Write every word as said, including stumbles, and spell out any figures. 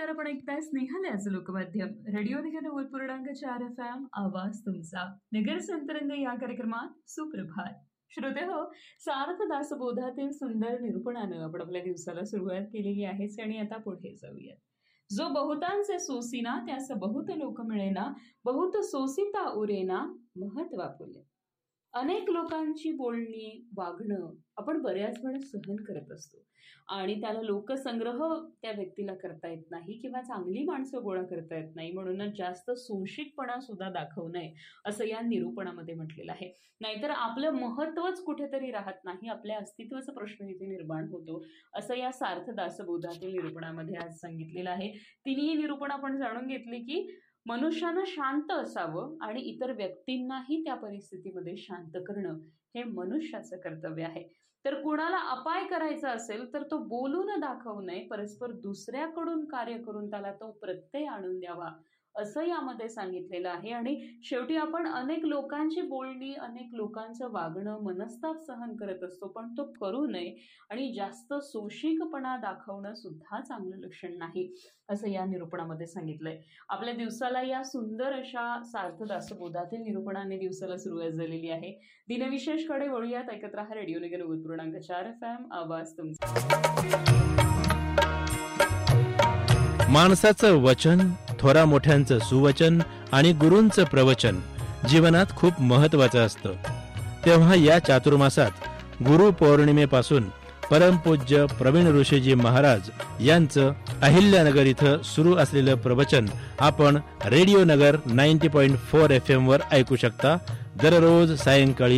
नमस्कार. आपण ऐकताय स्नेहालयाचं लोकमाध्यम रेडिओ निगम नव्वद पूर्णांक चार एफ एम आवाज तुमचा. नगर संतरंग या कार्यक्रमात सुप्रभात. श्रोते हो, सार्थ दासबोधातील सुंदर निरूपणानं आपण आपल्या दिवसाला सुरुवात केलेली आहेच आणि आता पुढे जाऊयात. जो बहुतांचे सोसिना त्यास बहुत लोक मिळेना, बहुत सोसिता उरेना महत्वा फुले. अनेक लोकांची बोलणी वागणं आपण बऱ्याच वेळा सहन करत असतो आणि त्याला लोकसंग्रह त्या व्यक्तीला करता येत नाही किंवा चांगली माणसं गोळा करता येत नाही, म्हणूनच जास्त सोशिकपणा सुद्धा दाखवू नये असं या निरूपणामध्ये म्हटलेलं आहे. नाहीतर आपलं महत्वच कुठेतरी राहत नाही, आपल्या अस्तित्वाचा प्रश्न इथे निर्माण होतो असं या सार्थ दासबोधातील निरूपणामध्ये आज सांगितलेलं आहे. तिन्ही निरूपण आपण जाणून घेतली की मनुष्यानं शांत असावं आणि इतर व्यक्तींनाही त्या परिस्थितीमध्ये शांत करणं हे मनुष्याचं कर्तव्य आहे. तर कुणाला अपाय करायचा असेल तर तो बोलून दाखवू नये, परस्पर दुसऱ्याकडून कार्य करून त्याला तो प्रत्यय आणून द्यावा असं यामध्ये सांगितलेलं आहे. आणि शेवटी आपण अनेक लोकांची बोलणी, अनेक लोकांचं वागणं, मनस्ताप सहन करत असतो, पण तो करू नये आणि जास्त सोशिकपणा दाखवणं सुद्धा चांगलं लक्षण नाही असं या निरूपणामध्ये सांगितलंय. आपल्या दिवसाला या सुंदर अशा सार्थ दासबोधातील निरूपणाने दिवसाला सुरुवात झालेली आहे. दिनविशेषकडे वळूयात. ऐकत राहा रेडिओ निगम नव्वद पूर्णांक चार एफ एम आवाज तुमचा. माणसाचं वचन, थोरा मोठ्यांचं सुवचन आणि गुरूंचं प्रवचन जीवनात खूप महत्वाचं असतं. तेव्हा या चातुर्मासात गुरु पौर्णिमेपासून परमपूज्य प्रवीण ऋषीजी महाराज यांचं अहिल्यानगर इथं सुरू असलेलं प्रवचन आपण रेडिओ नगर नव्वद पॉईंट चार एफ एम वर ऐकू शकता दररोज सायंकाळी